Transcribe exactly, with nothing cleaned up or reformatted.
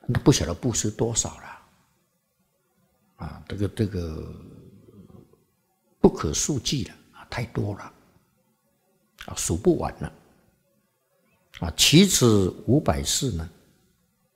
那不晓得布施多少了啊！这个这个不可数计了啊，太多了啊，数不完了啊！岂止五百世呢？